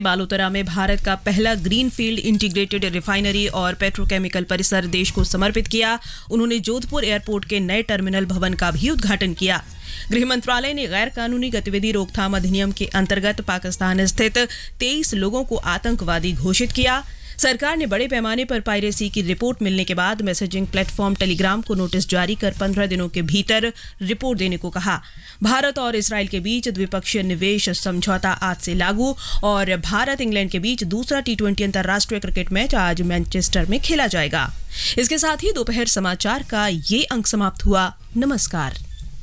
बालोतरा में भारत का पहला ग्रीनफील्ड इंटीग्रेटेड रिफाइनरी और पेट्रोकेमिकल परिसर देश को समर्पित किया। उन्होंने जोधपुर एयरपोर्ट के नए टर्मिनल भवन का भी उद्घाटन किया। गृह मंत्रालय ने गैर कानूनी गतिविधि रोकथाम अधिनियम के अंतर्गत पाकिस्तान स्थित 23 लोगों को आतंकवादी घोषित किया। सरकार ने बड़े पैमाने पर पायरेसी की रिपोर्ट मिलने के बाद मैसेजिंग प्लेटफॉर्म टेलीग्राम को नोटिस जारी कर 15 दिनों के भीतर रिपोर्ट देने को कहा। भारत और इसराइल के बीच द्विपक्षीय निवेश समझौता आज से लागू और भारत इंग्लैंड के बीच दूसरा T20 अंतर्राष्ट्रीय क्रिकेट मैच आज मैनचेस्टर में खेला जाएगा। इसके साथ ही दोपहर समाचार का ये अंक समाप्त हुआ। नमस्कार।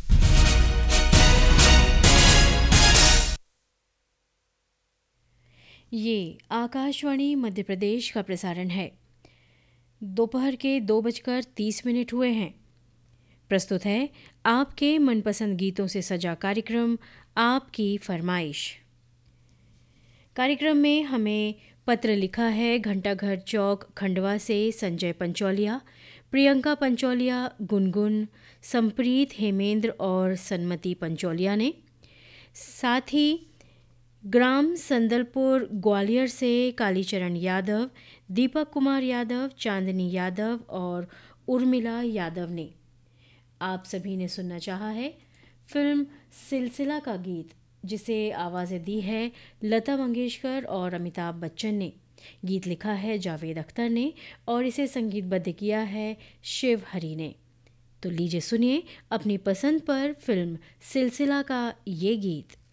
ये आकाशवाणी मध्य प्रदेश का प्रसारण है। दोपहर के 2:30 हुए हैं। प्रस्तुत है आपके मनपसंद गीतों से सजा कार्यक्रम आपकी फरमाइश। कार्यक्रम में हमें पत्र लिखा है घंटाघर चौक खंडवा से संजय पंचौलिया, प्रियंका पंचौलिया, गुनगुन, संप्रीत, हेमेंद्र और सन्मति पंचौलिया ने। साथ ही ग्राम संदलपुर ग्वालियर से कालीचरण यादव, दीपक कुमार यादव, चांदनी यादव और उर्मिला यादव ने। आप सभी ने सुनना चाहा है फिल्म सिलसिला का गीत, जिसे आवाज़ें दी है लता मंगेशकर और अमिताभ बच्चन ने। गीत लिखा है जावेद अख्तर ने और इसे संगीतबद्ध किया है शिव हरी ने। तो लीजिए सुनिए अपनी पसंद पर फिल्म सिलसिला का ये गीत।